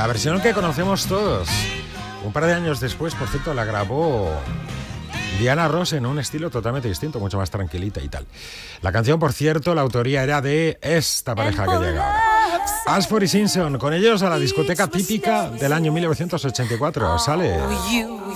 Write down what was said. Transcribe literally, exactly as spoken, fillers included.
versión que conocemos todos. Un par de años después, por cierto, la grabó Diana Ross en un estilo totalmente distinto, mucho más tranquilita y tal. La canción, por cierto, la autoría era de esta pareja que llega ahora. Ashford y Simpson, con ellos a la discoteca típica del año mil novecientos ochenta y cuatro. Sale.